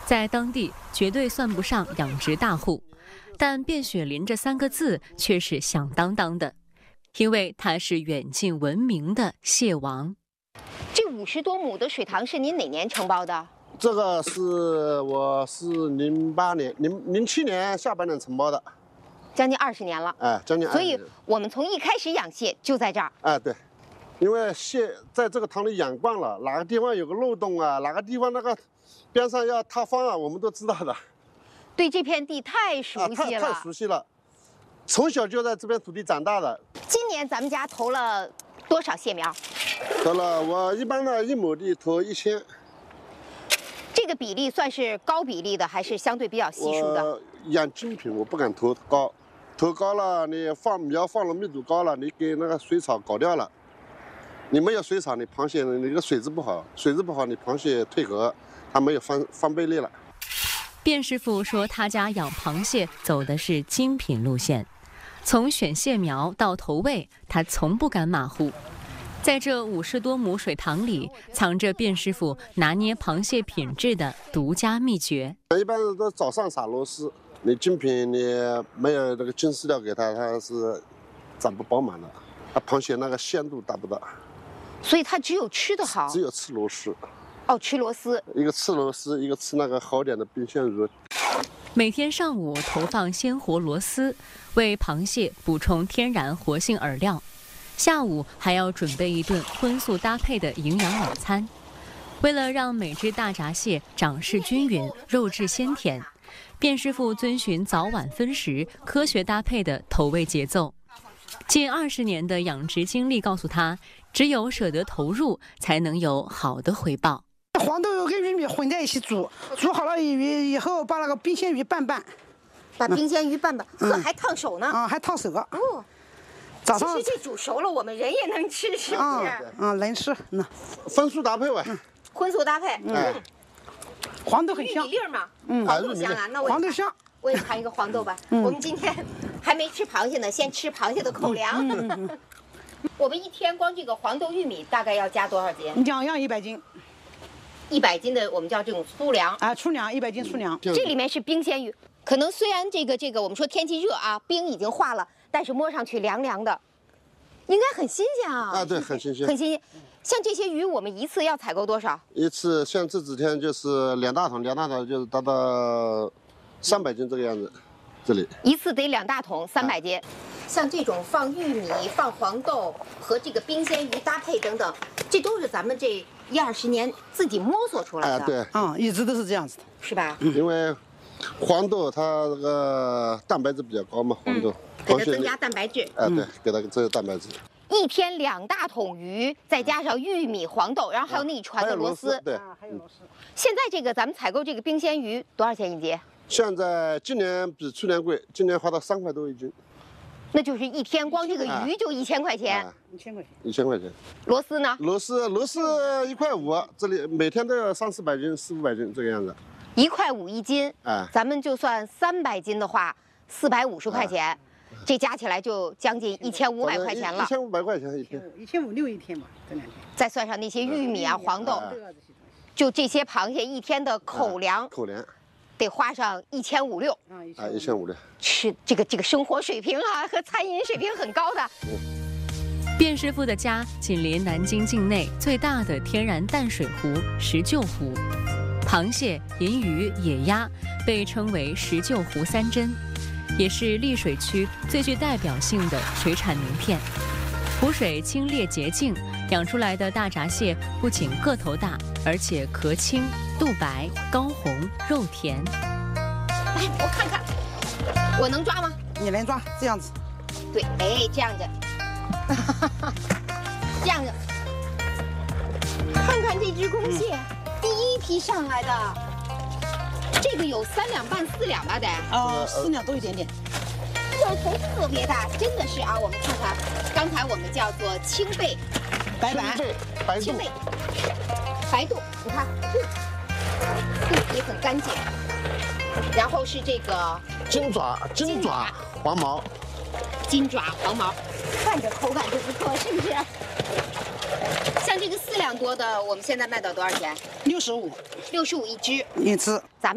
在当地绝对算不上养殖大户，但卞雪林这3个字却是响当当的，因为他是远近闻名的蟹王。 这50多亩的水塘是您哪年承包的？ 这个我是08年、07年下半年承包的， 将近20年了。 哎，将近20年。 所以我们从一开始养蟹就在这儿。 哎，对，因为蟹在这个塘里养惯了，哪个地方有个漏洞啊，哪个地方那个边上要塌方啊，我们都知道的。 对这片地太熟悉了， 太熟悉了，从小就在这片土地长大的。 今年咱们家投了多少蟹苗？ 投了，我一般的1亩地投1000。 这个比例算是高比例的，还是相对比较稀疏的？ 我养精品，我不敢投高，投高了你苗放了密度高了，你给那个水草搞掉了。你没有水草，你螃蟹那个水质不好，水质不好，你螃蟹退壳，它没有翻倍力了。 卞师傅说，他家养螃蟹走的是精品路线，从选蟹苗到投喂，他从不敢马虎。在这50多亩水塘里，藏着卞师傅拿捏螃蟹品质的独家秘诀。 一般都早上撒螺丝，你精品你没有这个精饲料给它，它是长不饱满的。它螃蟹那个鲜度达不到， 所以它只有吃的好， 只有吃螺丝。 哦，吃螺丝， 一个吃螺丝，一个吃那个好点的冰鲜鱼。 每天上午投放鲜活螺丝，为螃蟹补充天然活性饵料。下午还要准备一顿荤素搭配的营养晚餐。为了让每只大闸蟹长势均匀、肉质鲜甜，卞师傅遵循早晚分时、科学搭配的投喂节奏。近20年的养殖经历告诉他，只有舍得投入，才能有好的回报。 黄豆跟玉米混在一起煮，煮好了以后把那个冰鲜鱼拌， 把冰鲜鱼拌，还烫手呢。 还烫手。 哦。 早上其实这煮熟了，我们人也能吃，是不是？ 能吃。 荤素搭配吧。 荤素搭配。 黄豆很香。 玉米粒嘛。黄豆香啊，那黄豆香。 我也尝一个黄豆吧。我们今天还没吃螃蟹呢，先吃螃蟹的口粮。我们一天光这个黄豆、玉米大概要加多少斤 ？2样100斤。 100斤的我们叫这种粗粮啊，粗粮100斤粗粮。 这里面是冰鲜鱼，可能虽然这个我们说天气热啊，冰已经化了。但是摸上去凉凉的，应该很新鲜啊！ 啊，对，很新鲜， 很新鲜。像这些鱼，我们一次要采购多少？ 一次像这几天就是2大桶就是达到300斤这个样子。这里一次得2大桶300斤。像这种放玉米、放黄豆和这个冰鲜鱼搭配等等，这都是咱们这10-20年自己摸索出来的。 对， 一直都是这样子的， 是吧？ 因为黄豆它这个蛋白质比较高嘛，黄豆给它增加蛋白质。 对，给它这个蛋白质。 一天2大桶鱼，再加上玉米、黄豆，然后还有那一船的螺丝。 对， 还有螺丝。 现在这个咱们采购这个冰鲜鱼多少钱一斤？ 现在今年比去年贵，今年花到3块多1斤。 那就是一天光这个鱼就1000块钱。 1000块钱。 1000块钱。 螺丝呢？ 螺丝1块5，这里每天都要300-400斤、400-500斤这个样子。 1块5一斤，咱们就算300斤的话，450块钱，这加起来就将近1500块钱了。 1500块钱一天 ，1500-1600一天嘛，这2天。 再算上那些玉米啊、黄豆，就这些螃蟹一天的口粮，得花上1500-1600。 1500。 吃这个生活水平啊和餐饮水平很高的。 卞师傅的家紧邻南京境内最大的天然淡水湖石臼湖。螃蟹、银鱼、野鸭被称为石臼湖3珍，也是溧水区最具代表性的水产名片。湖水清冽洁净，养出来的大闸蟹不仅个头大，而且壳轻、肚白、膏红、肉甜。 来，我看看，我能抓吗？ 你能抓，这样子。 对，哎，这样子，这样子。看看这只公蟹。第一批上来的，这个有3两半、4两吧得。 4两多一点点。 个头特别大，真的是啊！我们看看，刚才我们叫做青背、 白板、 青背、白肚，你看，肚也很干净。然后是这个金爪黄毛， 金爪黄毛，看着口感就不错，是不是？像这个4两多的，我们现在卖到多少钱？65一只。 一只。 咱们。